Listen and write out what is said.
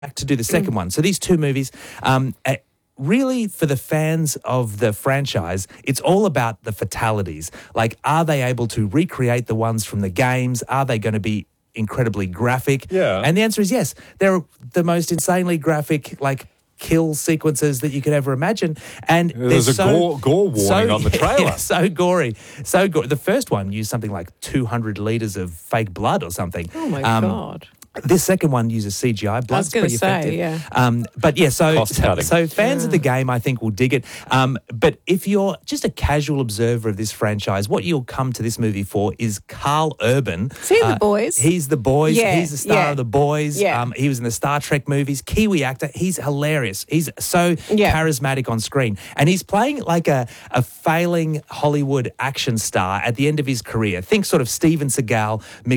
to do the second one. So these two movies, really for the fans of the franchise, it's all about the fatalities. Like, are they able to recreate the ones from the games? Are they going to be incredibly graphic? Yeah. And the answer is yes. They're the most insanely graphic, like, kill sequences that you could ever imagine. And there's a gore warning on the trailer. Yeah, so gory. So gory. The first one used something like 200 litres of fake blood or something. Oh, my God. This second one uses CGI. Blood's pretty effective. Yeah. But yeah, so Cost-cutting. fans of the game, I think, will dig it. But if you're just a casual observer of this franchise, what you'll come to this movie for is Carl Urban. Is he in The Boys? He's The Boys. Yeah, He's the star of The Boys. Yeah. He was in the Star Trek movies. Kiwi actor. He's hilarious. He's so charismatic on screen. And he's playing like a failing Hollywood action star at the end of his career. Think sort of Steven Seagal